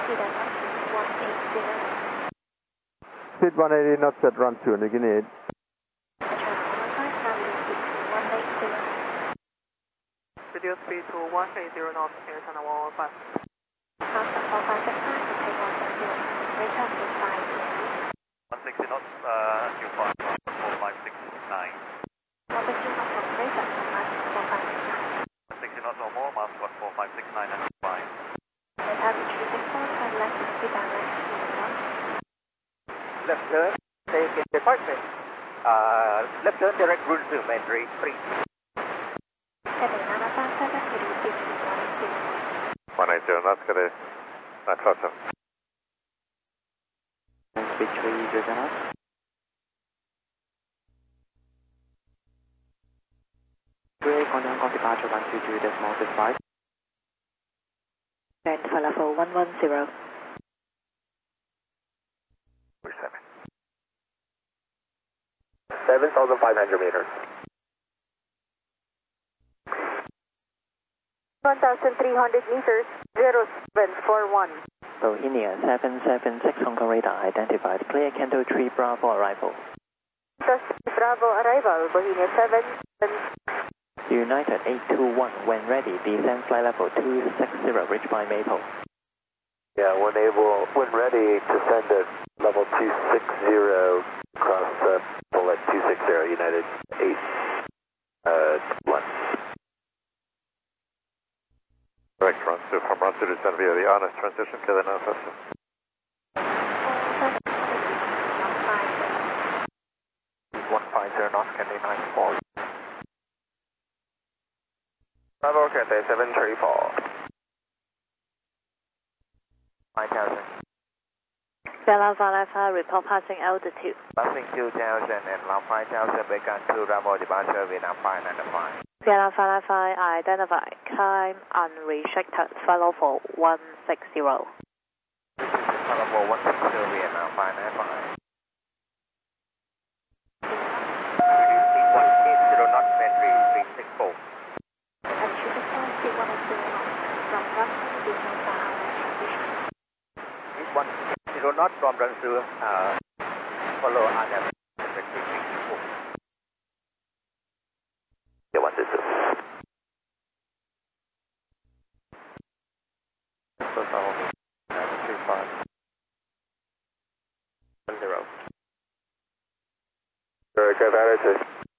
Speed 180 knots at run 2, New Guinea 8. Reduce speed to 130 knots, Air China 115. 160 knots, Q5, 4569. 160 knots or more, Mars 4569 and 5. Left turn, take in departure. Left turn, direct route to Mandarin 3. 180 knots, got a closer. Speed 3 knots. Contact departure 122.65. And for level 110. 7,500 meters. 1,300 meters, 0741. Bohemia 776 Hong Kong radar identified. Clear Canto 3 Bravo arrival. Bravo arrival, Bohemia 7. United 821 when ready. Descend flight level 260, reach by Maple. Yeah, when ready, descend at level 260, cross bullet 260, United 8, 1. Correct, run 2 from run 2 descend via the honest transition, kill the nose. 150 knots, Cathay 94. Bravo, Cathay 734. 5,000. Bella Alpha, report passing altitude. Passing 2,000 and now 5,000, beacon 2 Bravo departure, Vietnam 595. Bella Alpha, identify. Climb unrestricted, follow for 160. Follow for 160, Vietnam 595. Reduce speed 180 knots, Mandarin 364. Speed 180 knots from run through, follow RNAV 364. Yeah, 122. So, 35. 10. Cathay altitude.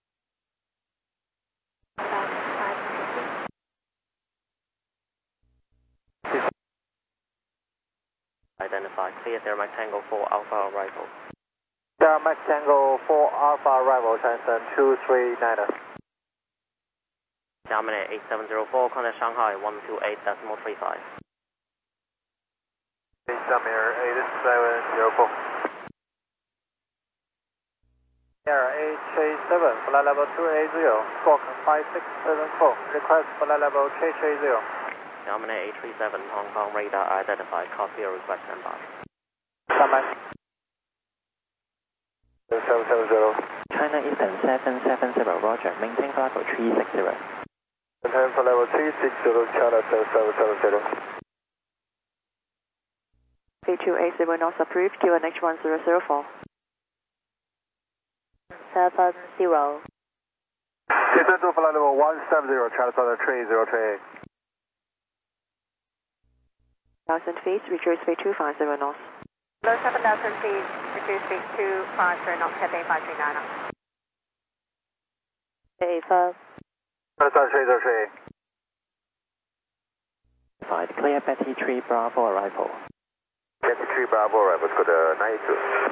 Identified. Clear Sierra Tango 4 Alpha arrival. Sierra Tango 4 Alpha arrival, transcend 239. Xiamen 8704, contact Shanghai 128.35. Xiamen 8704. Sierra 837, flight level 280, squawk 5674, request flight level 330. Xiamen 837, Hong Kong radar identified. Copy or request standby. Standby. 770. China Eastern 770, roger. Maintain flight level 360. Maintain flight level 360, China 7770. V280 knots approved, QNH 1004. 70. Descend to flight level 170, China 3038. 1,000 feet, reduce speed 250 knots. Below 7,000 feet, reduce speed 250 knots, Cathay 539. Affirm. China 3038. Identified. Clear Betty 3 Bravo arrival. Betty 3 Bravo arrival, go to 92.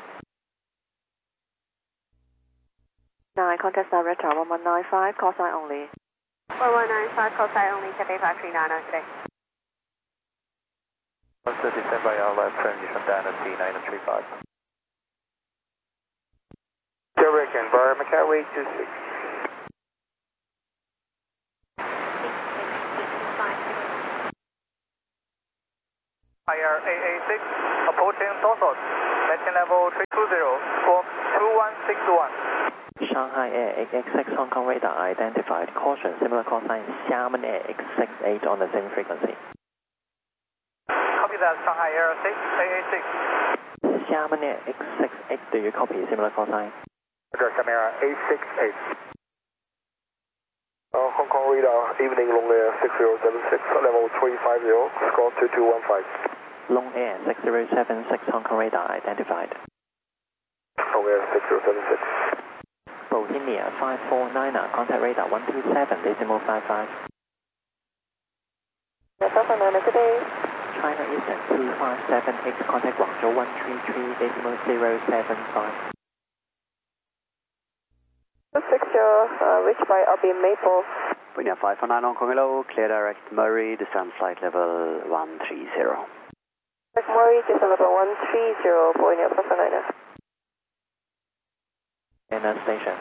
9, contact director 1195, call sign only. 1195, call sign only, Cathay 539 today. 130, stand by our left, transition down at T935. Derek and Bar, Macau 826. IR 886, approaching Dorsal, maintain level 320, squawk 2161. Shanghai Air 866 Hong Kong radar identified. Caution, similar call sign Xiamen Air 868 on the same frequency. Copy that's Shanghai Air 6, AA6. Xiamen X68, do you copy similar call sign? Roger, Camera 868. Hong Kong radar, evening long air 6076, level 350, score 2215. Long Air 6076 Hong Kong radar identified. Long air 6076. Bohemia 549er, contact radar 127.55. today. China Eastern 2578, contact Guangzhou 133.075. 60, reached by Albin Maple. Bohemia 549 Hong Kong hello, clear direct Murray, descend flight level 130. Murray, descend level 130, Bohemia 549. Vienna station.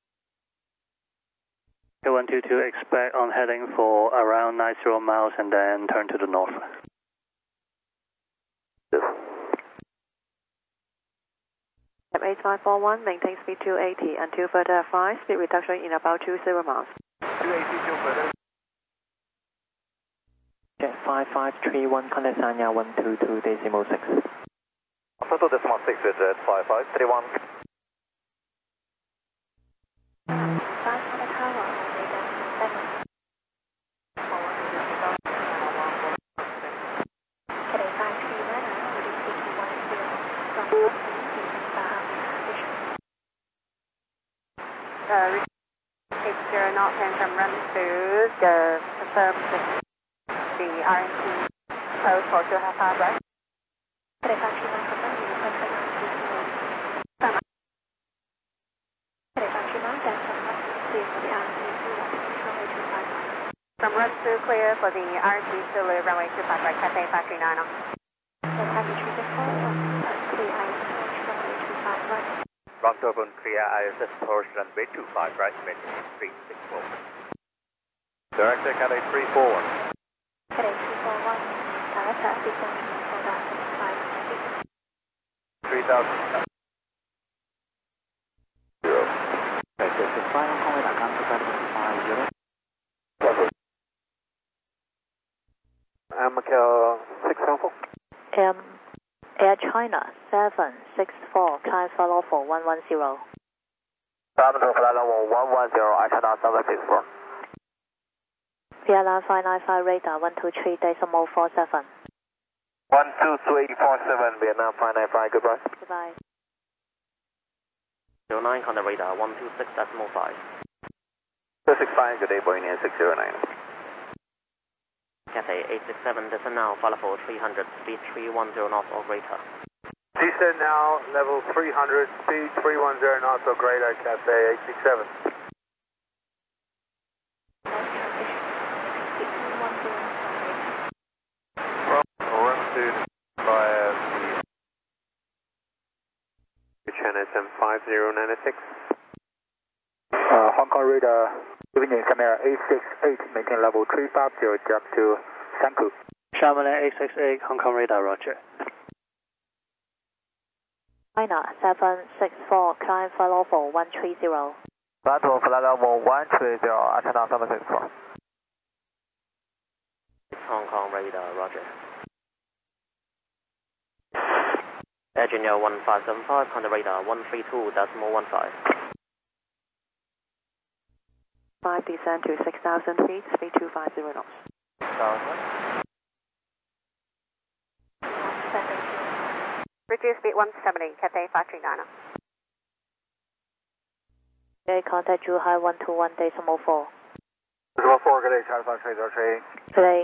K122, expect on heading for around 90 miles and then turn to the north. F8541, maintain speed 280 until further flight, speed reduction in about 20 miles. 280 till further. Jet 5531, contact Sanya 122.6. Total decimal 6 with Jet 5531. It's 0 knots and from run through, confirm the RNC code for 2.5 hours, right? From run through clear for the RNC still runway 25 right, Cathay 539 on. Route open, clear ISS approach runway 25 right, maintain 364. Director Cathay 341. Cathay 341, director, descend for that 3000. Macau 674. Air China 764, climb follow for 110. Travel to flight level 110, China 764. VLR 595 radar 123.47. 123.47, Vietnam 595, goodbye. Goodbye. 09, contact radar 126.5. 265, good day, Boeing 609. Cathay 867, descend now, follow for 300, speed 310 knots or greater. Descend now, level 300, speed 310 knots or greater, Cathay 867. Run to via the China SM5096. Hong Kong radar, evening camera 868, maintain level 350, drop to Sanku. Xiamen 868, Hong Kong radar, roger. China 764, climb follow for 130. Flight to flight level 130, China 764. Hong Kong radar, roger. Engineer 1575, contact radar 132.15. 5 descend to 6,000 feet, speed 250 knots. Reduce speed 170, Cathay 539. Okay, contact Zhuhai 121.4. 4, good day, China 530. Today.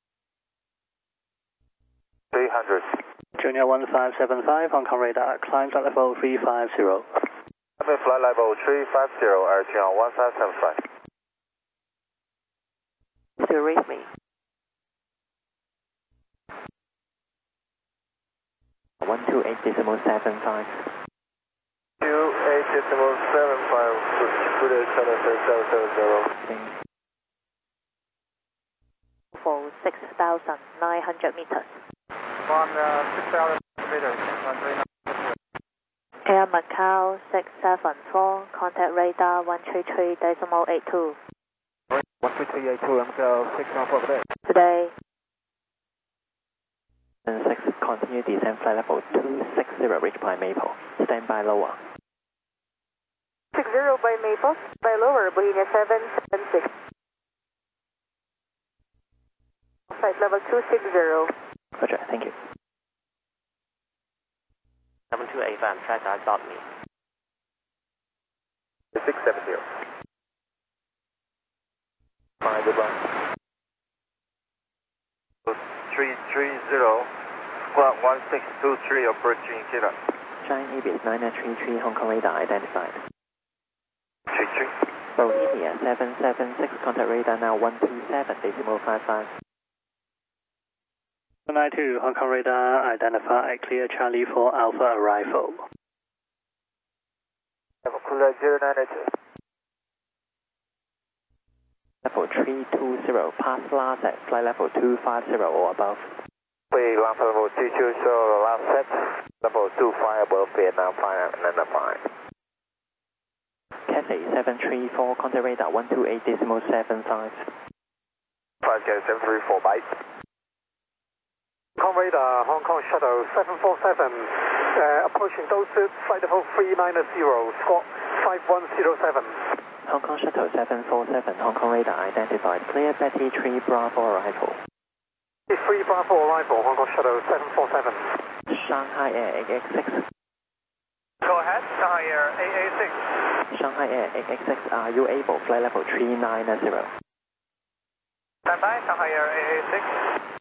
300. Junior 1575, Hong Kong radar, climb flight level 350. Flight level 350, Air 1575. To reach me. 128.75. 28.75, good day, China 3770. For 6,900 meters. On 6,000 meters, runway Air Macau 674, contact radar 133.82. 12382, Macau 694, good day. Today. 6, continue descend flight level 260, reach by Maple. Stand by lower. 60 by Maple, by lower, Bohemia 776. Flight level 260. Roger, thank you. 728 FM, track me. 670. Fine, goodbye. 330, squawk 1623, approaching Kira. Giant Ibis 9933, Hong Kong radar identified. 33. Bohemia 776, contact radar now 127.55. 192, Hong Kong radar identified, clear Charlie for Alpha arrival. Clear 092. Level 320, pass last at flight level 250 or above. We last level 220, last set, level 25 above Vietnam 5 and then 5. Cathay 734, contact radar 128.75. 5K 734, bye. Hong Kong radar, Hong Kong shuttle 747, approaching Dosu, flight level 390, squawk 5107. Hong Kong Shuttle 747, Hong Kong radar identified, clear Betty 3 Bravo arrival. 3 Bravo arrival, Hong Kong shuttle 747. Shanghai Air 886. Go ahead, Shanghai Air 886. Shanghai Air 886, are you able? Flight level 390. Stand by, Shanghai Air 886.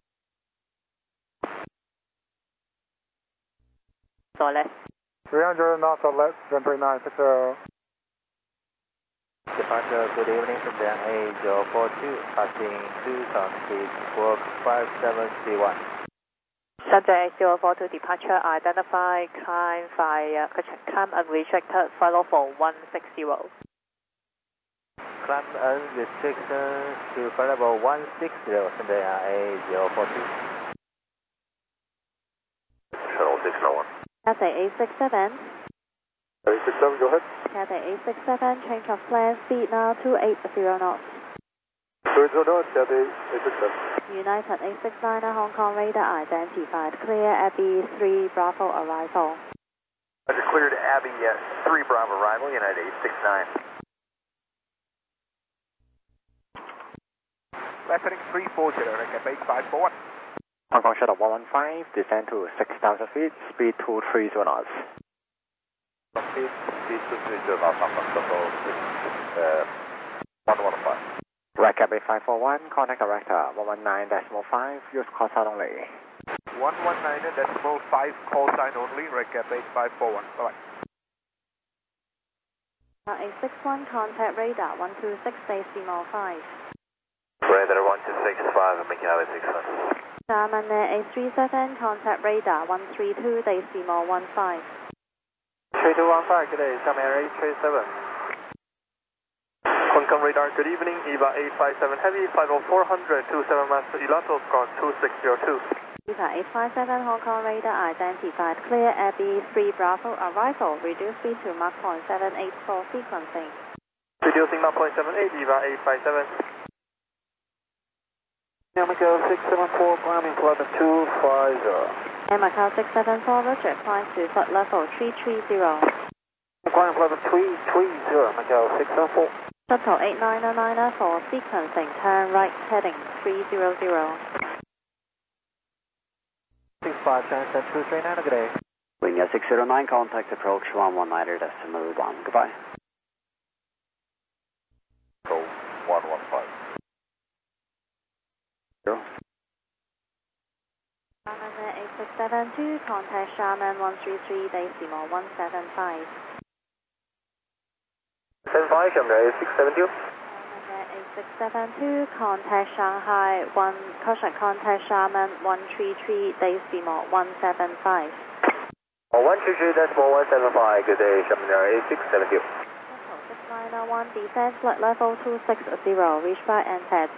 So less. 300 knots or less, 3960. Departure, good evening from the A042, passing Tucson, please, squawk 5731. Subject 042 departure identified, climb unrestricted, flight level 160. Climb unrestricted to flight level 160 from the A042. Shuttle 601. Cathay 867. 867, go ahead. Cathay 867, change of plan, speed now 280 knots. 280 knots, Cathay 867. United 869, Hong Kong radar identified, clear Abbey 3 Bravo arrival. Roger, cleared Abbey 3 Bravo arrival, United 869. Left heading 340, recap 8541. Hong Kong Shuttle 115, descend to 6,000 feet, speed 230 knots. Speed 230 knots, Hong Kong Shuttle 115. Recap 8541, contact director 119.5, use call sign only. 119.5, call sign only, recap 8541. Bye-bye. 861, contact radar 126.5. Radar 1265, Macau 600. Xiamen Air 837, contact radar 132.15. 3215, good day, Xiamen Air 837. Hong Kong radar, good evening, EVA 857 Heavy, 50400, 27 master Elato, squawk 2602. EVA 857, Hong Kong radar identified, clear Abbey 3 Bravo arrival, reduce speed to Mach 0.784 sequencing. Reducing Mach 0.78, EVA 857. Macau 674, climbing flight 250. Macau 674, Roger, climb to flight level 330. Climbing flight 330, Macau 674. Shuttle 8909 for sequencing, turn right heading 300. 65, transcend 239, good day. Wing 609, contact approach 119.1, goodbye. Go 115. Xiamen Air 8672, contact Xiamen 133.175. 75, Xiamen Air 672. Xiamen Air 8672, contact Shanghai 1, caution, contact Xiamen 133.175. 133.175, good day, Xiamen Air 672. Shuttle 6901, descend flight level 260, reach by NTED.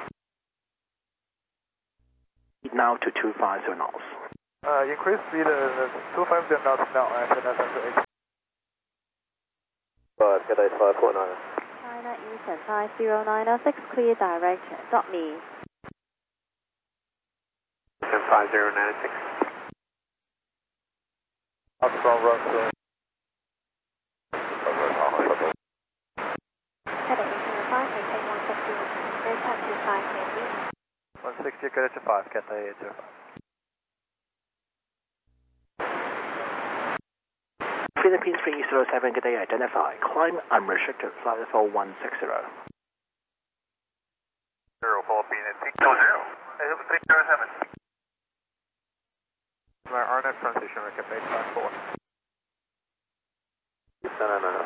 Now to 250 knots. Increase speed 250 knots now, and then 8. Cathay 549. China Eastern 5096, clear direct, .me. 549, 5096. Outbound Russell. Heading 805, maintain 160, very top 25 KV. 160, credit to 5, Cathay 805. Philippines 307, good day, identify. Climb unrestricted, flight level 160. 04 Phoenix 307. My RNet transition, recap 854. No.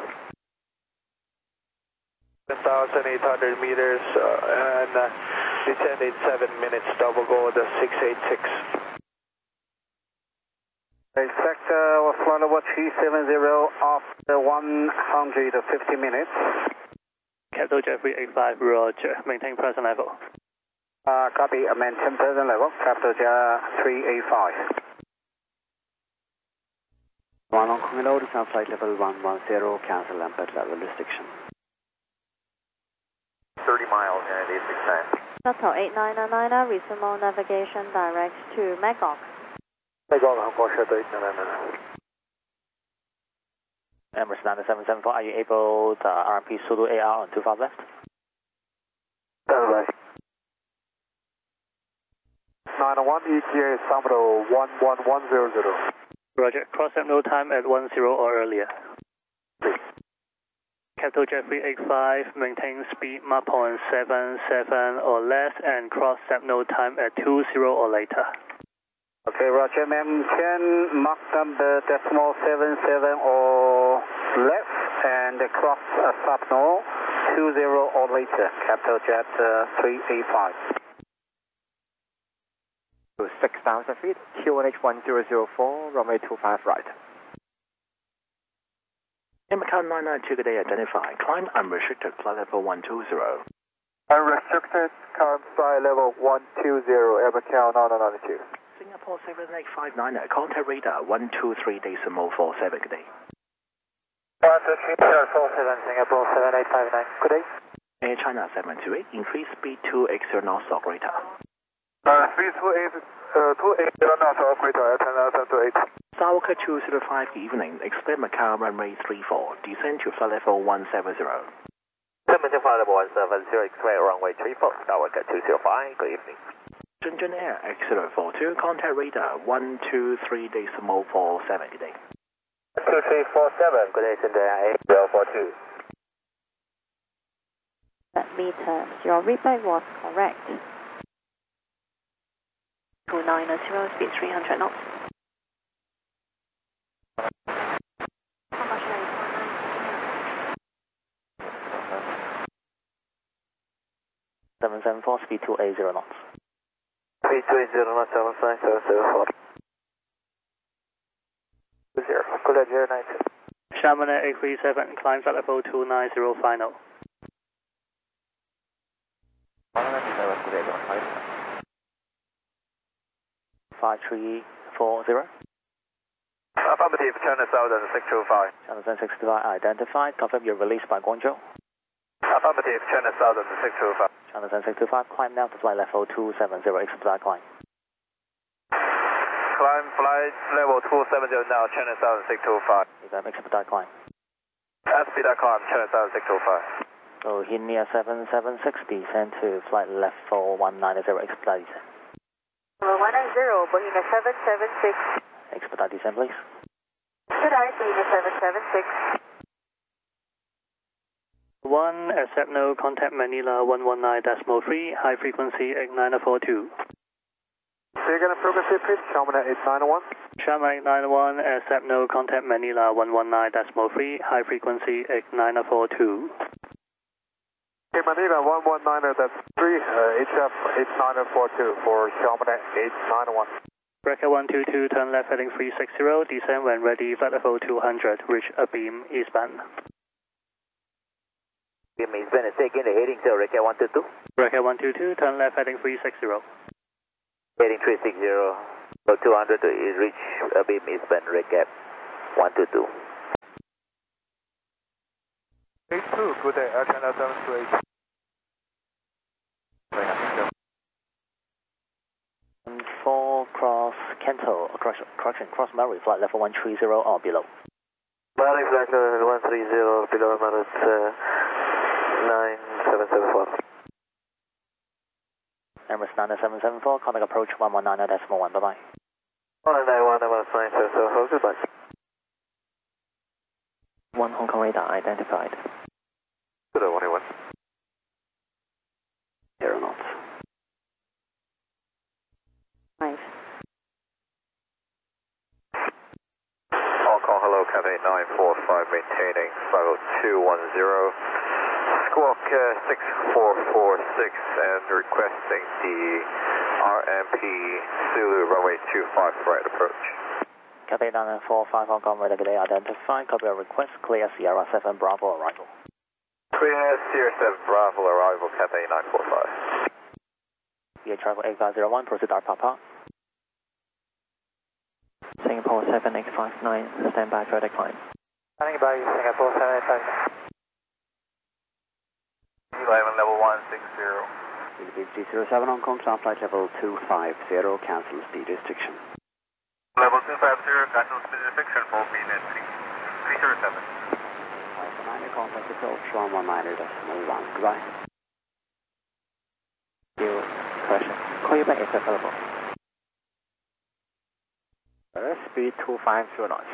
10,800 meters and descend in 7 minutes, double go the 686. Expect flight level 370 after 150 minutes. Capital Jeffrey 85, roger. Maintain present level. Copy, maintain present level. Capital Jet 385. One on Kongelo, descend flight level 110, cancel Lampet level restriction. 30 miles and 86 Shuttle 8999, resume navigation direct to Magog. Magog, Hong Shuttle 8999. Emirates 9774, are you able to RMP Zulu AR on 25 left? Right. 901 ETA Samro 11100. Roger. Cross at no time at 10 or earlier. Capital Jeffrey 85, maintain speed Mach 0.77 or less and cross at no time at 20 or later. Okay, roger, maintain Mach number decimal 77 or less and cross subno 20 or later. Capital Jet 385. 6,000 feet, QNH 1004, runway 25 right. Macau 992, good day, identify. Climb unrestricted, flight level 120. Unrestricted, climb flight level 120, Air Macau 992. Singapore 7859, contact radar 123.47, good day. 123.47, Singapore 7859, good day. Air China 728, increase speed 280 knots, operator. 280 knots, operator, Air China 728. Sauka 205, evening, expect Macau runway 34, descend to flight level 170. 7 flight level 170, expect runway 34, Sauka 205, good evening. Shenzhen Air, Exeter 42, contact radar 123.47, good day. 2347, good day, Shenzhen Air 8042. Meters, your readback was correct. 2900, speed 300 knots. How much are you 774, speed 280 knots. Speed 280 knots, 75774. 0, good at 092. Chamonix 837, climb flight level 290 final. 5340. Affirmative, China Southern 625. Channel 625 identified. Confirm you're released by Guangzhou. Affirmative, China Southern 625. Channel 625, climb now to flight level 270, expedite climb. Climb flight level 270 now, China Southern 625. Expedite climb. Expedite climb, China Southern 625. So Hinia 776, descend to flight level 190, expedite descend. 190, Bohemia 776. Expedite descend, please. Good eye, Bohemia 776. 1, accept no, contact Manila 119.3, high frequency 8942. Say again, frequency please, Chamonix 8901. Chamonix 891, accept no, contact Manila 119.3, high frequency 8942. Okay, Manila 119, that's 3, HF 8942 for Chamonix 891. Bracket 122, turn left heading 360, descend when ready, flight level 200, reach a beam eastbound. Beam eastbound is taking the heading to Bracket 122. Bracket 122, turn left heading 360. Heading 360, so 200 is reach a beam eastbound, Bracket 122. 82, good day, Air China 728. And 4 cancel, correction, cross Murray, flight level 130 or below. Murray, flight level 130, below minus 9774. Emirates 9774, contact approach 119.1, bye-bye. 191, minus 9774, goodbye. 1 Hong Kong radar identified. Good, 181. 0 knots. 5. Hong Kong, hello, Cathay 945, maintaining flight level 210. Squawk 6446 and requesting the RMP Zulu runway 25 right approach. Cathay 945 Hong Kong radar delay identified, copy your request, clear Sierra 7 Bravo arrival. Clear Sierra 7 Bravo arrival, Cathay 945. VH travel 8501, proceed our Papa. Singapore 7859, stand by for decline. Standing by Singapore 7859. 11 level 160. Philippines G07 Hong Kong, ground flight level 250, cancel speed restriction. Level 250, cancel speed restriction for BNet 307. Contact approach 119.1, goodbye. Question. Call you back if available. Speed 250 knots.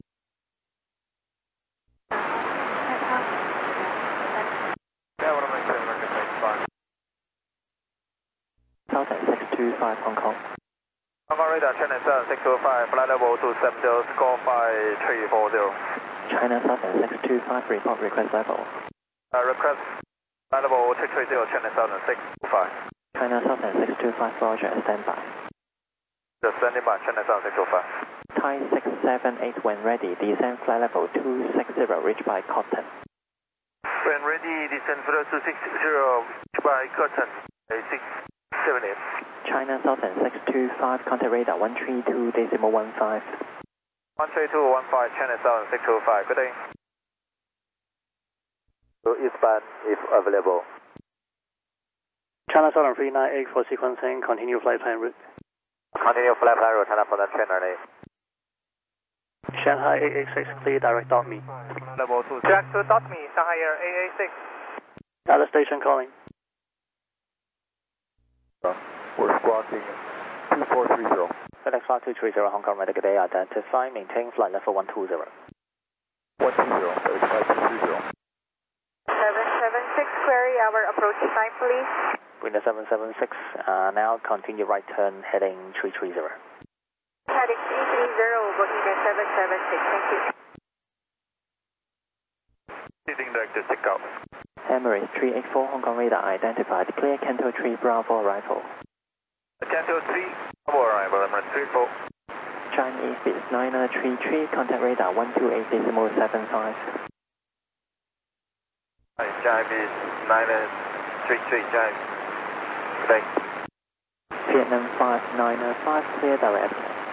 Southern 625 Hong Kong. Hong Kong radar, China 625, flight level 270, score 5340. China Southern 625, report request level. Request flight level 230, China Southern 625. China Southern 625, Roger, stand by. Just standing by, China Southern 625. Thai 678 when ready, descend flight level 260, reach by Cotton. When ready, descend flight 260, reach by Cotton, 678. China Southern 625, contact radar 132.15. 13215, China Southern 625, good day. So eastbound if available. China Southern 398 for sequencing, continue flight plan route. Continue flight plan route, China for the trainer name. Shanghai 886, clear direct dot me. Level 2. Jack 2 dot me, Shanghai Air 886. Other station calling. We're squawking 2430. FedEx 5230 Hong Kong radar delay identified, maintain flight level 120. 120, FedEx 5230. 776 query, our approach time please. Window 776, now continue right turn heading 330. Heading 330, Bohemia 776, thank you. Leading director, take off. Emirates 384 Hong Kong radar identified, clear Canto 3 Bravo arrival. Canto 3, Bravo arrival, Emirates 34. Chinese bits 9033, contact radar 128.75. Chinese 933, Chinese. Good day. Vietnam 5905, clear direct.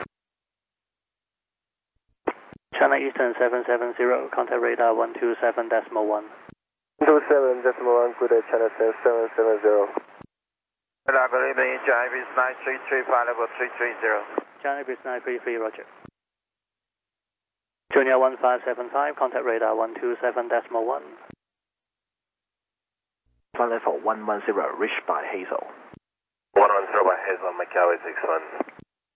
China Eastern 770, contact radar 127.1. 27.1, good day, China 770. Good evening, Chinese 933, flight level 330. China East 933, roger. Junior 1575, contact radar 127.1. Flight level 110, reached by Hazel. 110 by Hazel, Macau 61.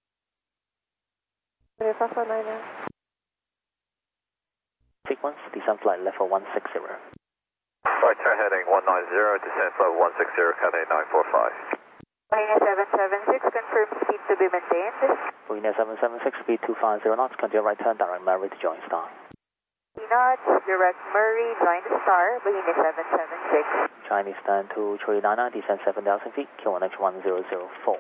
Sequence, descend flight level 160. Right turn heading 190, descent flight 160, Cathay 945. Bohemia 776, confirm speed to be maintained. Bohemia 776, speed 250 knots, continue right turn, direct Murray to join star. Knots, direct Murray, join the star, Bohemia 776. Chinese stand to 399, descend 7,000 feet, QNH 1004.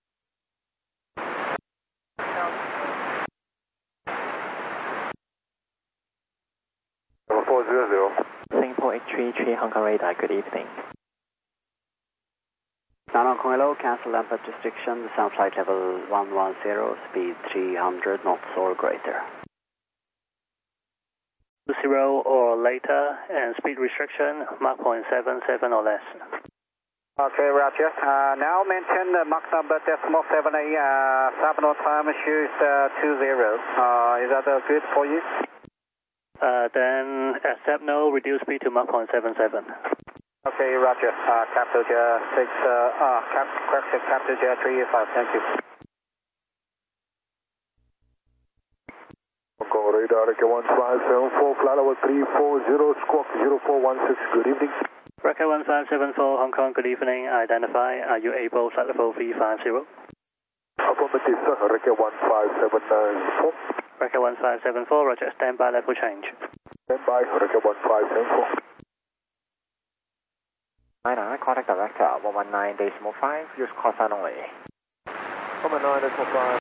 Level 400. Singapore 833 Hong Kong radar, good evening. Hong Kong hello, cancel Lampert restriction, sound flight level 110, speed 300 knots or greater. 20 or later, and speed restriction, Mach 0.77 or less. Okay, roger. Now maintain the Mach number decimal 7A, terminal time shows 20. Is that good for you? Then accept no, reduce speed to Mach 0.77. Okay, roger. Capital J 6, correction, Capital J 35, thank you. Hong Kong radar, RK1574, flight level 340, squawk 0416, good evening. Record 1574, Hong Kong, good evening. Identify, are you able, flight level 350? Affirmative, sir, RK 15794. Record 1574, roger, standby, level change. Standby, RK 1574. 99, contact director 119.5, use call sign only. 119.5.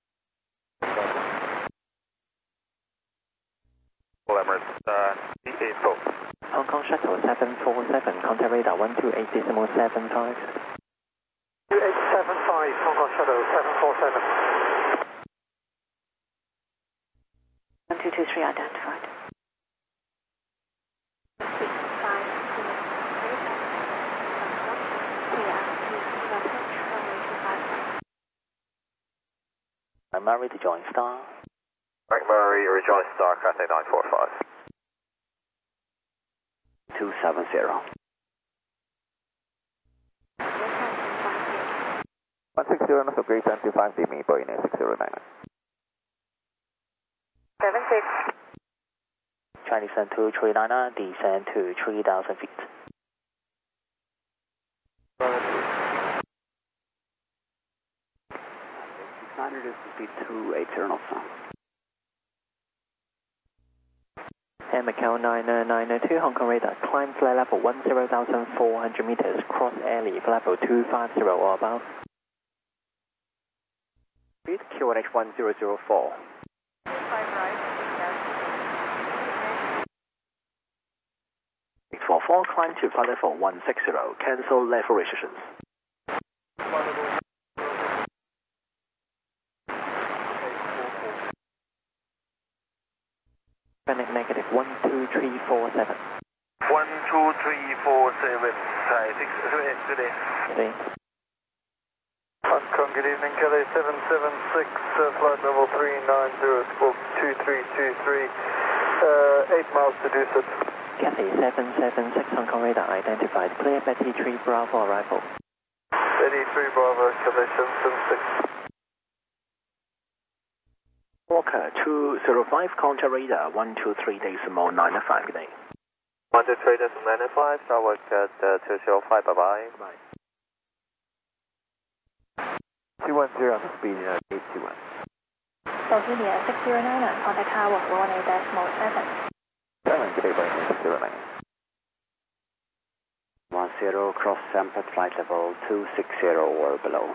Emirates, D84. Hong Kong Shuttle 747, contact radar 128.75. 2875, Hong Kong Shuttle 747. 1223 identified. I'm married to join Star. Frank Murray, rejoin Star, Cathay 945. 270. 160 enough upgrade 25 DME, Boeing 609. 76. Chinese descend to 399, descend to 3,000 feet. This will be 280 knots now. Air Macau 9992, Hong Kong radar, climb flight level 10,400 meters, cross airlift level 250 or above. Speed QNH 1004. 644, climb to flight level 160, cancel level restrictions. Negative 12347. 12347, hi, 608, good day. Okay. Hong Kong, good evening, Cathay 776, flight level 390, squawk 2323, 8 miles to Dusseldorf. Cathay 776, Hong Kong radar identified, clear Betty 3 Bravo arrival. Betty 3 Bravo, Cathay 776. Walker 205, contact radar 123.95, good day. 123.95, Tower at 205, bye-bye. Bye. 210 speed 821. Bohemia 609, contact tower 18.7. 7, good day, Boeing 609. 10, cross Sampet flight level 260 or below.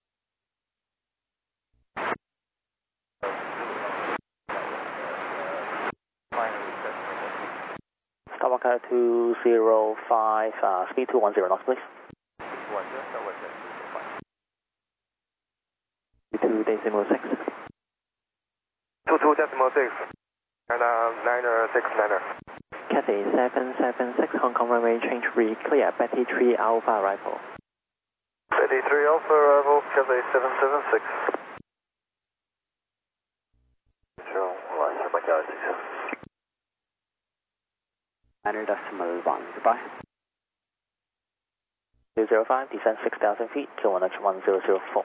Skywalker 205, speed 210 knots, please. 2.6. 22.6, and 969er. Cathay 776, Hong Kong runway change 3, clear Betty 3 Alpha arrival. Betty 3 Alpha arrival, Cathay 776. Sure, well, I my galaxy. 9.1, goodbye. 205, descend 6,000 feet, QNH 1004.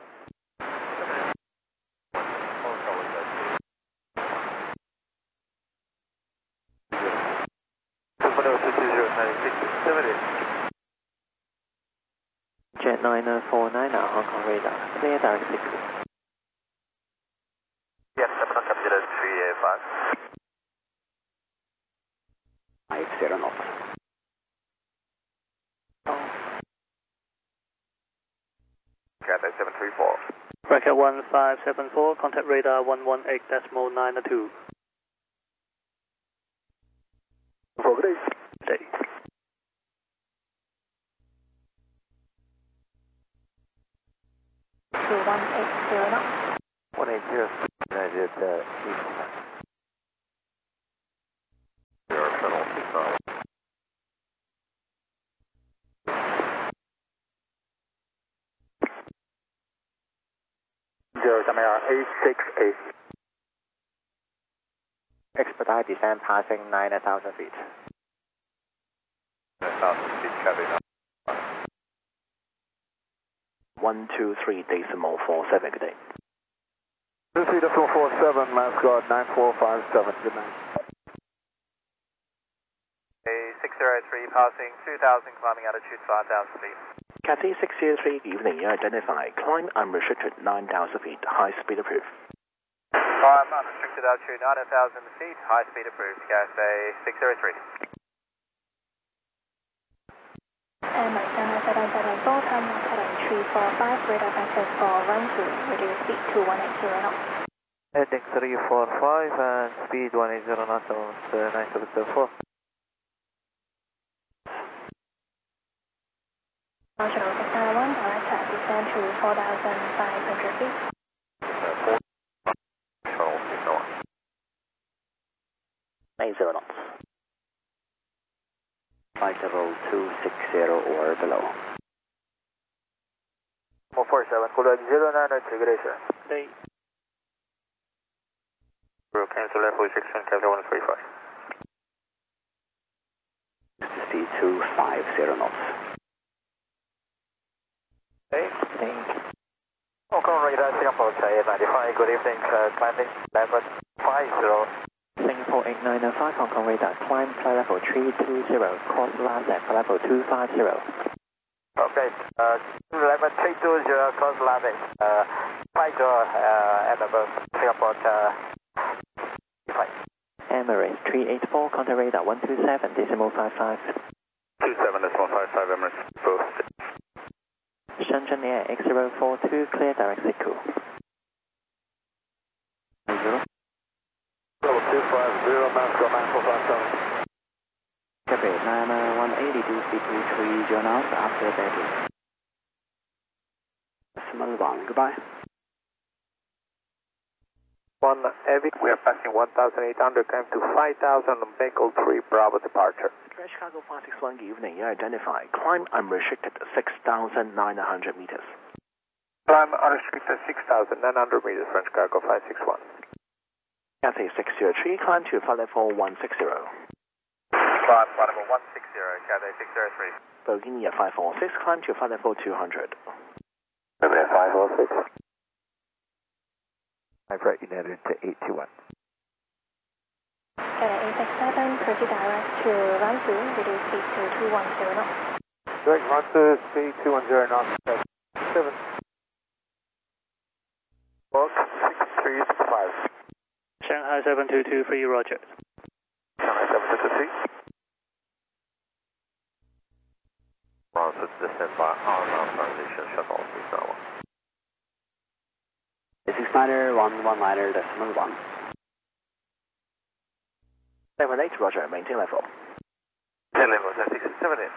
Jet 949, Hong Kong radar, clear direct 60. Yes, I'm not considered 385. 50 knots. Cathay 734. Record 1574, contact radar 118.92. For good day. Day. To 180 knots. 180, United 8. A68. Expedite descent passing 9,000 feet. 9,000 feet, cabin. 123.47, good day. 23.47, mascot 9457, good night. A603 passing 2,000, climbing altitude 5,000 feet. Cathay 603, evening, identify. Climb unrestricted 9,000 feet, high speed approved. Climb unrestricted altitude 9,000 feet, high speed approved. Cathay 603. Americana 774, time heading 345, radar access for run to reduce speed to 180 knots. Heading 345 and speed 180 knots on 9774. Marginal 691, direct track descend to 4,500 feet. 90 knots. Flight level 260 or below. 47, Coolidge 093, good day, sir. Day. Cancel left restriction, Captain 135. Speed 250 knots. Hey. Hong Kong radar, Singapore, 95, good evening, climbing level 50. Singapore 8905, Hong Kong radar, climb flight level 320, cross last at flight level 250. Okay, level 320, cross landing, 50 and above, Singapore, 5. Emirates 384, contact radar 127.55. 27.55, Emirates, both. Shenzhen Air X042, clear direct Siku. 250, mascot 9457. Copy, 180 to speed to 30 knots after batting. Decimal 1, goodbye. 1 heavy, we are passing 1,800, climb to 5,000, Bengal 3, Bravo departure. Chicago 561, evening, identify. Climb unrestricted 6,900 meters. Climb unrestricted 6,900 meters, French Chicago 561. Cathay 603, climb to flight level 160. Climb flight level 160, Cathay 603. Boginia 546, climb to flight level 200. Boginia 546. I've right United to 821. Cathay 867, proceed direct to run to reduce speed to 210 knots. Direct run to speed 210 knots, 7. Book 6365. Shanghai 7223, roger. Shanghai 7223. Roger, descend by our foundation shuttle, please now. 69er, 119er, decimal 1. 78, roger, maintain level. 10 level, 678.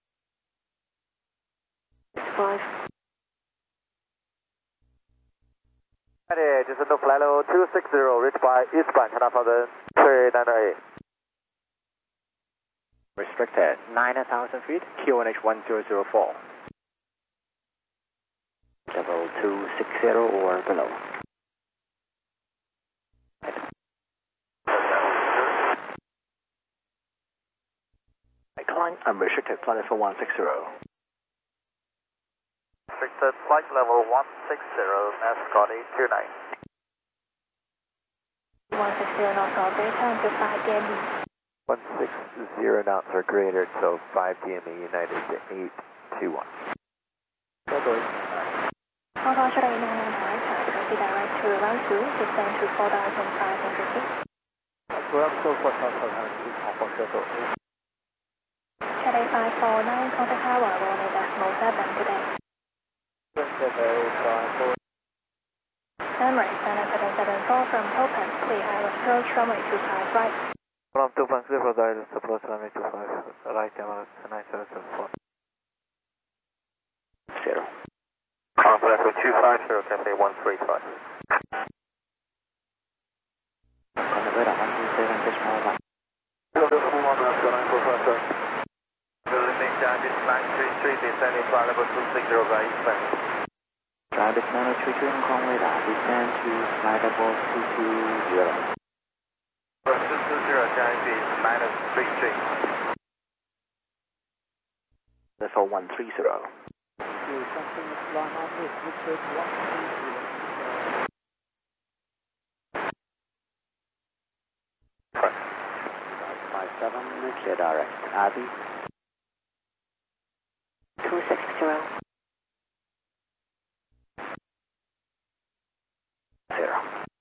5. Just a flight level 260, reach by eastbound, China 398. Restricted 9,000 feet, QNH 1004. Level 260 or below. Climb unrestricted flight level 160. Restricted flight level 160, mascot 829. 160 knots or greater until 5 DME. 160 knots or greater, so 5 DME United to 821. Hong Kong Shuttle 899 direct track, proceed direct to run to descend to 4,500 feet. Ground so 4,500 feet, Hong Kong Shuttle 8. Cathay 549, contact tower, Romeo decimal 7, good day. Emirates 774 from Topaz, clear island approach, runway 25 right. From 2.0, direct approach runway 25, right Emirates 9774. 0. Contact with 250, Cathay 135. Contact radar 127, decimal 1. Building down this line 33, descending flight level 260 by eastbound. Drive this 902 32 Hong Kong radar, descend to flight level 220. 220, China speed minus 33. Level 130. Something is flying on this, Richard 130. Correct. 57, clear direct, Abbey. 260. 0.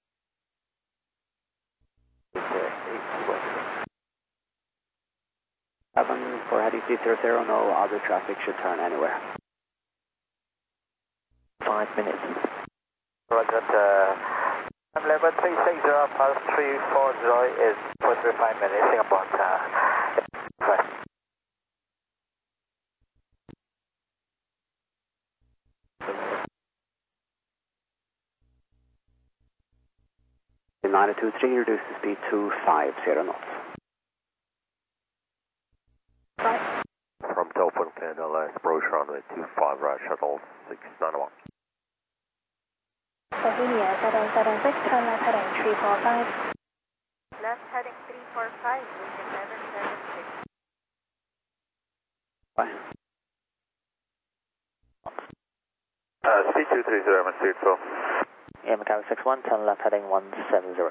For heading C00, no other traffic should turn anywhere. 5 minutes. Roger, level 360 plus 340 is 435 minutes, Singapore. Right. The 923 reduce the speed to 50 knots. From Telford, Canada, last approach runway 25 right, shuttle 691. Bohemia 776, turn left heading 345. Left heading 345, wind 776. Bye. Speed 230, I'm speed 4. Air Macau 61, turn left heading 170.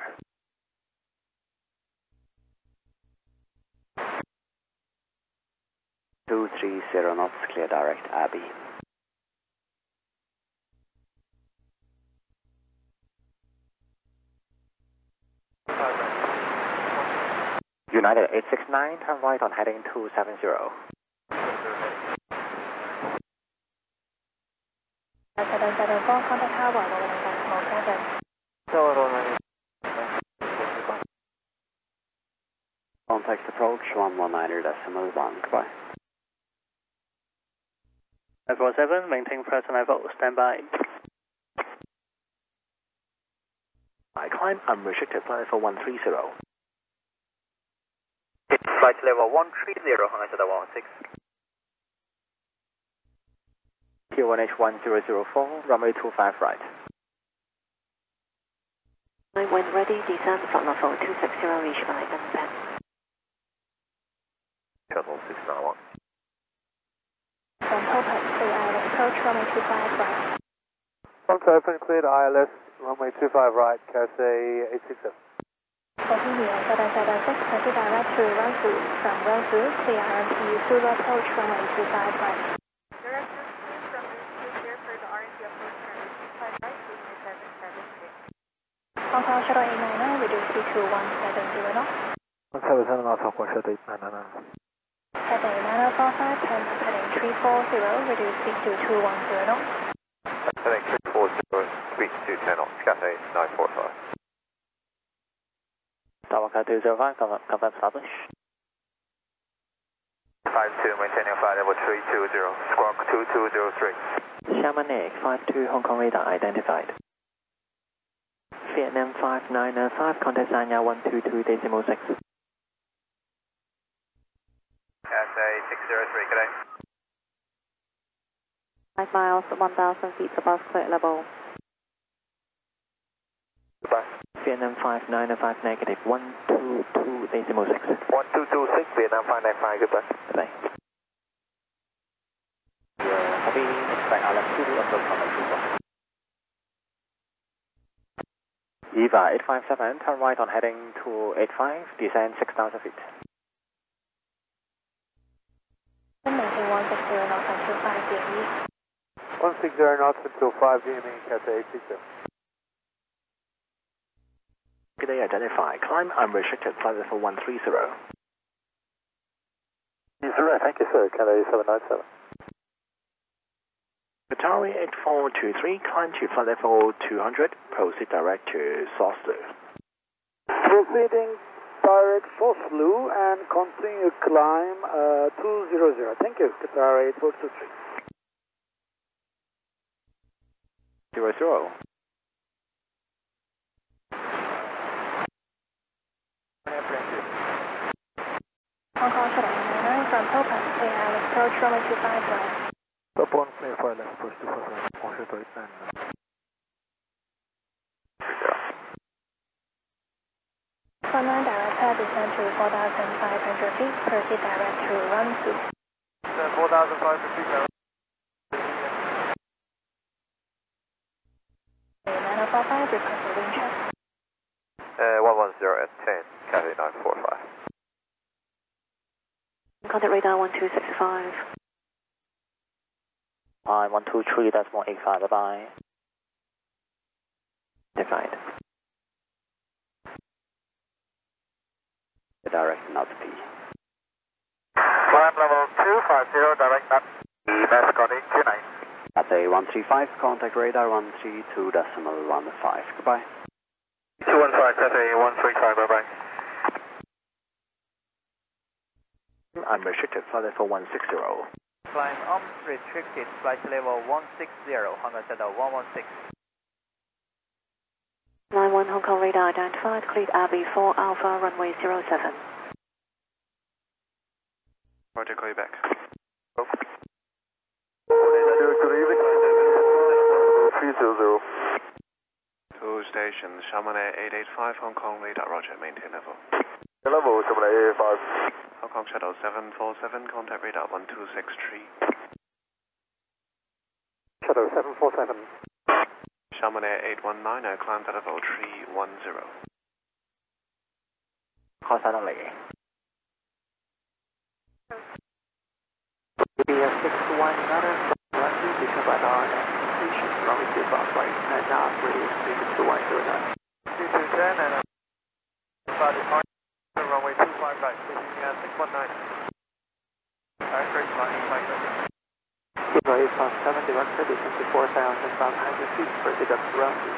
230 knots, clear direct, Abbey. United 869, turn right on heading 270. 774, contact Tower, rolling 7. Contact approach 119.1, goodbye. 547, maintain present level, stand by. Climb unrestricted, flight level 130. Flight level 130, Hong Kong 16. P1H 1004, runway 25 right. When ready, descend from level 260, reach by N10. Shuttle 691. From Topaz to ILS, approach runway 25 right. Front open, cleared ILS, runway 25 right, Cathay 867. Bohemia 776, proceed direct to Runsu. From Runsu, clear RMP, Zulu approach runway 25 right. Direct from Runsu, clear for the RMP approach runway 25 right, wind 776. Hong Kong Shuttle 899, reduce speed to 170 knots. 170 knots, Hong Kong Shuttle 899. Cathay 9045, turn left heading 340, reduce speed to 210 knots. Heading 340, speed 210 knots, Cathay 945. Tower 205, confirm establish. 52, maintaining flight level 320, squawk 2203. Sherman Egg 52 Hong Kong radar identified. Vietnam 5905, contact Sanya 122.6. Cathay 603, good day. 5 miles, 1,000 feet above clear level. Goodbye. Vietnam 5905, negative 122.6. 1226, Vietnam 595, goodbye. Goodbye. Copy, expect ILS 2 approach from the EVA 857, turn right on heading 285, descend 6,000 feet. Maintain 160 knots until 5 DME. 160 knots until 5 DME, Cathay 867. Good day, identify. Climb unrestricted, flight level 130. Thank you, sir. Cathay 797. Atari 8423, climb to flight level 200, proceed direct to Soslu. Proceeding direct Soslu and continue climb 200. Thank you, Qatar 8423. 00. Hong Kong Shuttle 899 from Topaz, clear ILS approach runway 25 right. Upon clear flight level approach 245, Hong Kong Shuttle 899. 619 direct descend to 4,500 feet, proceed direct to Ransu. 4,500 feet now. 9045, request for wind check. 110 at 10, Cathay 945. Contact radar 1265. 123.85, bye-bye. Divide. Direct nut P. Climb level 250, direct nut. Best Scotty 29. Cathay 135, contact radar 132.15. Goodbye. 215, Cathay 135, bye-bye. Unrestricted, flight level 160. Climb unrestricted, flight level 160, Honda Shadow 116. 91 Hong Kong radar identified, cleared RB4 Alpha, runway 07. Roger, call you back. Good evening. 300. To station, Chamonix 885, Hong Kong radar, roger, maintain level. Level, Chamonix 885. Hong Kong Shuttle 747, contact radar 1263. Shadow 747. Chamonix 819, climb to level 310. Call suddenly. BS 619, runway become an station, runway 25 right, and now ready to 2109. 2210 and about departure, runway 25 right, taking 619. Alright, great, flying, flight ready. Runway 57, directed descend to 4,500 feet, proceed up to Ransu.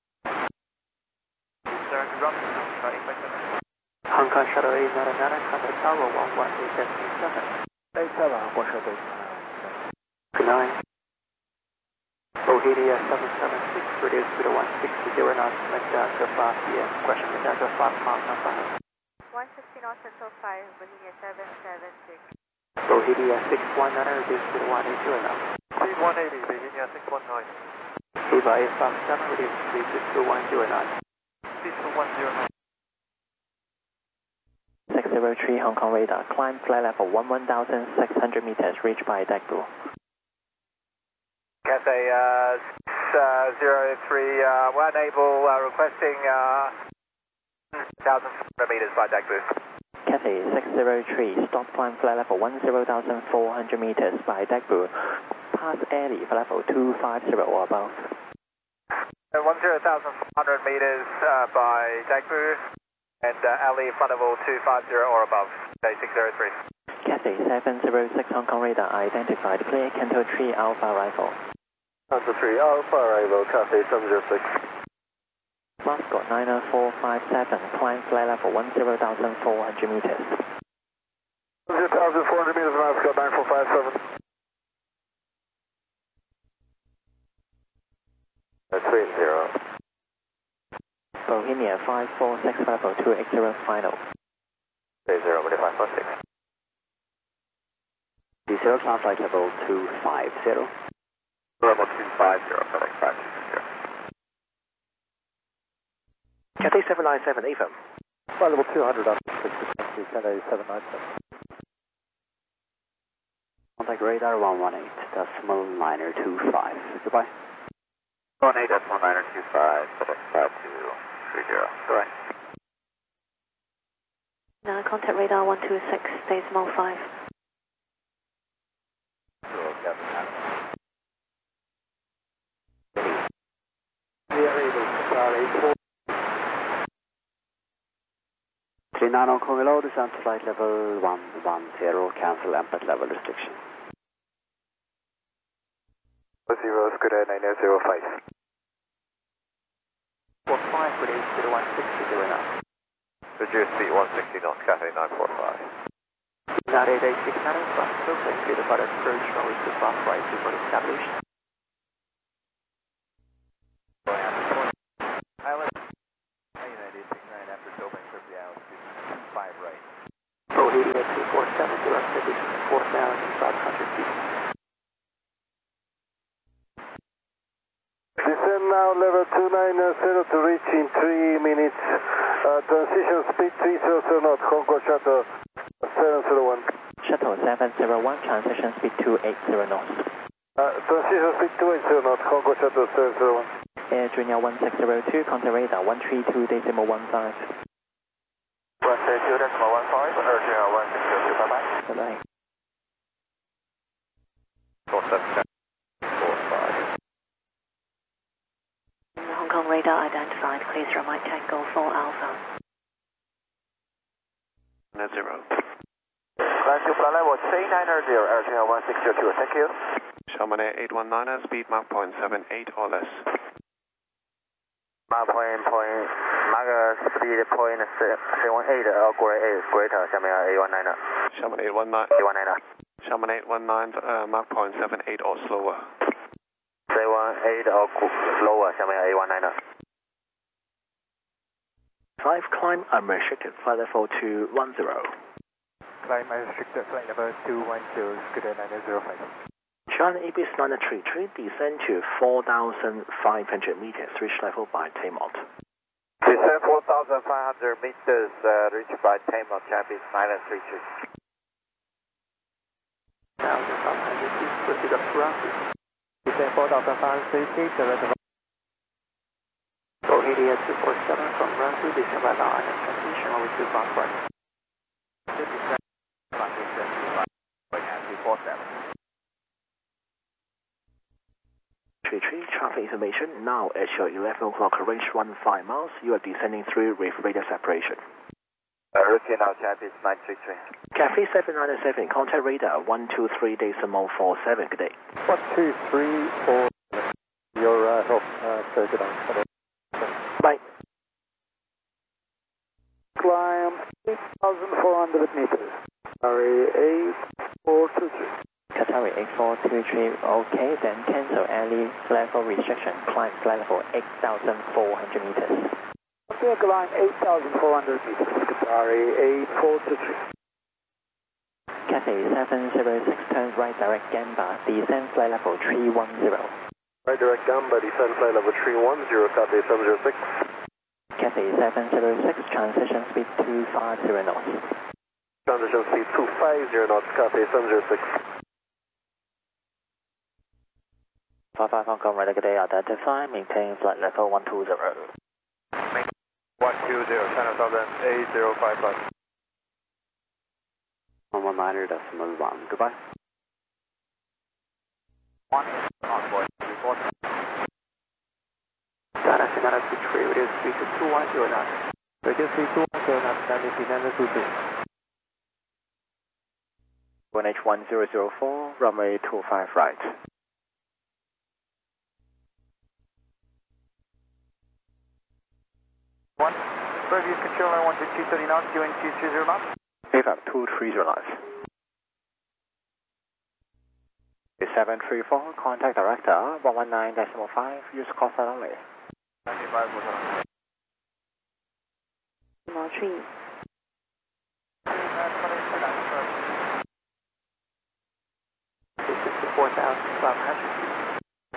Turn to Ransu, flying, flight ready. Hong Kong Shuttle 899, contact tower 11877. 87, Washington. Good night. Bohemia 776, reduce to the 160 knots, went down to 5 p.m. Question went down to 5 miles and 5. 160 knots until 5, Bohemia 776. Bohemia 619, reduce to the 180 knots. Speed 180, Virginia 619. Viva 857, reduce speed to 210 knots. Speed 210 knots. 603 Hong Kong radar, climb flight level 11,600 meters, reached by Dagbu. Cathay 03, we're unable, requesting 1,400 meters by Dagbu. Cathay 603, stop climb flight level 10,400 meters by Dagbu, pass alley for level 250 or above. 10,400 meters by Dagbu. And alley front level 250 or above, Day 603. Cathay 706 Hong Kong radar identified, clear Canto 3 Alpha arrival. Canto 3 Alpha arrival, Cathay 706. Mascot 90457, climb flight level 10,400 meters. 10,400 meters, Mascot 9457. 30. Bohemia 546 level 280 final. 30, 546. D0, climb flight level 250. Level 250, FedEx 560. Cathay 797, EFM. Flight level 200 up to Cathay 797. Contact radar 118.925. Goodbye. 18.925, FedEx 5230. Go ahead. Now contact radar 126, decimal 5. Clean 9 Hong Kong below, descend to flight level 110, cancel MPET level restriction. 0, Scuda 9005. 45, reduce to the 160 knots. Reduce speed 160 knots, Cathay 945. 98869, from Brooklyn to the further approach, runway 25 right, report established. Island 98869 after Tobin, Kirby altitude 25 right. Bohemia 247, directed descend 4,500 feet. Descend now level 290 to reach in 3 minutes. Transition speed 300 knots, Hong Kong Shuttle 701. Shuttle 701, transition speed 280 knots. Transition speed 280 knots, Hong Kong Shuttle 701. Air Junior 1602, contact radar 132.15. 132.15, Air Junior 1602, bye-bye. Bye-bye. 4745. Hong Kong radar identified. Please run right Tango 4 Alpha. 0. Climb to flight level 3990, Air Junior 1602, thank you. Chamonix 819, speed Mach 0.78 or less. Mach speed 0.78 or greater, Chamonix 819. Chamonix 819. Chamonix 819, Mach 0.78 or slower. 718 or slower, Chamonix 819. 5, climb unrestricted, flight level 210. Climb unrestricted, flight level 210, Scooter 905. China ABS 933, descend to 4,500 meters, reach level by Taymont. Descend 4,500 meters, reach by Taymont, Japanese 933. Now the subtender, please proceed up to runway. Descend 4,500 feet, direct Go ADS 247 from runway, descend by now and transition over to Fox right. Descend 575, going at 247. Traffic information, now at your 11 o'clock, range 15 miles, you are descending through with radar separation. Routine now, Japanese 933. Cafe 797, contact radar 123.47, good day. 1234, your health circuit on. Bye. Climb 8,400 meters. Sorry, 8423. Qatari 8423, okay, then cancel any level restriction, climb flight level 8,400 meters. Okay, climb 8,400 meters, Qatari 8423. Cathay 706, turn right direct Gamba, descend flight level 310. Right direct Gamba, descend flight level 310, Cathay 706. Cathay 706, transition speed 250 knots. Transition speed 250 knots, Cathay 706. 55 Hong Kong radar, good day, identify, maintain flight level 120. 120, China Southern 8055. 119.1, goodbye. 1 onboard, report. China Sierra 23, radio speed 210 knots. Radio speed 210 knots, landing descend 23. 1H1004, runway 25 right. Previous controller 12230 knots, QN 230 knots. AFM 230 knots. 734, contact director 119.5, use call sign only. 95 was on. More trees. 4,500.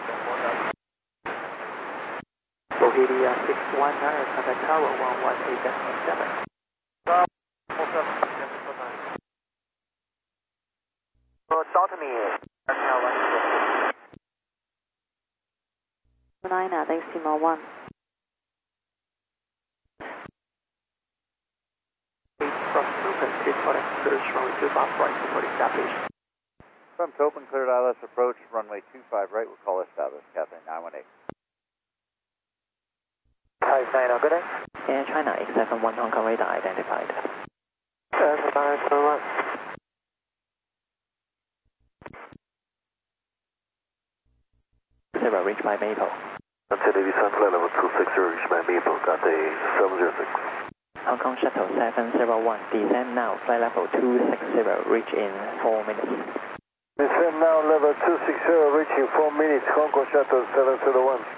Bohemia 619, contact tower 118.7. Talk to me. Nina, Decimal 1. From open, clear for search runway 25 right, report established. From open, cleared ILS approach, runway 25 right, we'll call established, Cathay 918. Hi, China, good day. Air China 871 Hong Kong radar identified. 791. Zero, reach by Maple. Until descend flight level 260, reach by Maple, Cathay 706. Hong Kong Shuttle 701, descend now, flight level 260, reach in 4 minutes. Descend now, level 260, reaching 4 minutes, Hong Kong Shuttle 701.